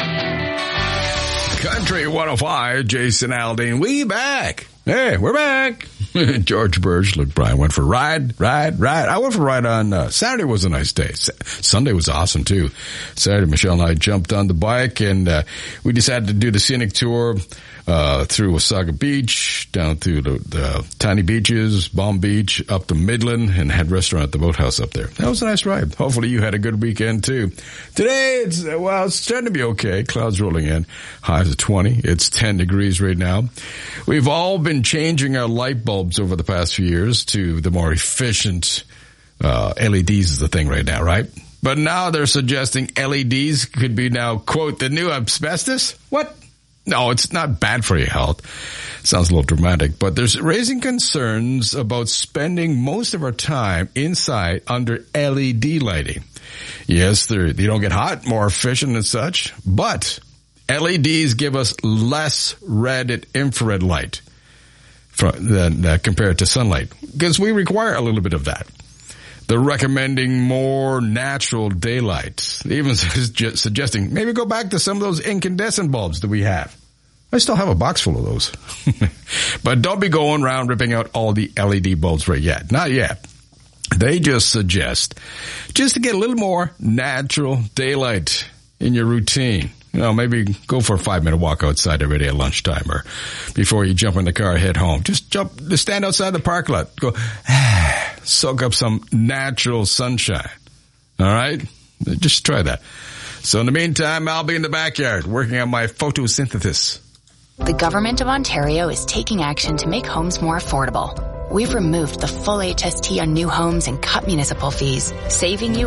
Country 105, Jason Aldean. We back. Hey, we're back. George Birch, Luke Bryan went for a ride. I went for a ride on Saturday was a nice day. Sunday was awesome too. Saturday, Michelle and I jumped on the bike and we decided to do the scenic tour through Wasaga Beach, down through the tiny beaches, Balm Beach, up to Midland, and had a restaurant at the Boathouse up there. That was a nice ride. Hopefully you had a good weekend too. Today, it's starting to be okay. Clouds rolling in. Highs of 20. It's 10 degrees right now. We've all been changing our light bulbs over the past few years to the more efficient LEDs is the thing right now, right? But now they're suggesting LEDs could be now, quote, the new asbestos? What? No, it's not bad for your health. Sounds a little dramatic, but there's raising concerns about spending most of our time inside under LED lighting. Yes, they don't get hot, more efficient and such, but LEDs give us less red and infrared light than compared to sunlight, because we require a little bit of that. They're recommending more natural daylight, even suggesting maybe go back to some of those incandescent bulbs that we have. I still have a box full of those. But don't be going around ripping out all the LED bulbs right yet. Not yet. They just suggest just to get a little more natural daylight in your routine. You know, maybe go for a 5-minute walk outside every day at lunchtime or before you jump in the car, head home. Just stand outside the parking lot. Go, soak up some natural sunshine. All right? Just try that. So in the meantime, I'll be in the backyard working on my photosynthesis. The Government of Ontario is taking action to make homes more affordable. We've removed the full HST on new homes and cut municipal fees, saving you